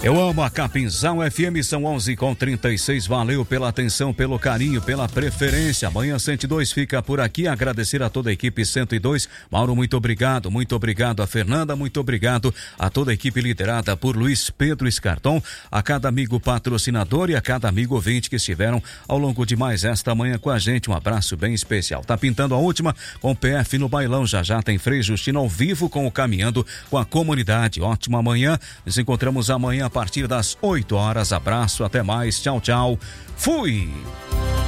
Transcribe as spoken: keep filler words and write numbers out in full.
Eu amo a Capinzal F M, são onze com trinta e seis. Valeu pela atenção, pelo carinho, pela preferência. Amanhã cento e dois fica por aqui. Agradecer a toda a equipe cento e dois. Mauro, muito obrigado. Muito obrigado a Fernanda. Muito obrigado a toda a equipe liderada por Luiz Pedro Escarton. A cada amigo patrocinador e a cada amigo ouvinte que estiveram ao longo de mais esta manhã com a gente. Um abraço bem especial. Tá pintando a última com o P F no bailão. Já já tem Frei Justino ao vivo com o Caminhando com a Comunidade. Ótima manhã. Nos encontramos amanhã a partir das oito horas. Abraço, até mais. Tchau, tchau. Fui!